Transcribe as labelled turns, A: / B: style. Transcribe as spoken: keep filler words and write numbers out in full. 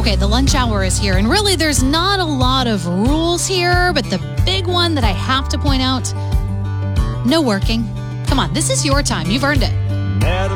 A: Okay, the lunch hour is here, and really there's not a lot of rules here, but the big one that I have to point out, no working. Come on, this is your time. You've earned it.
B: Met a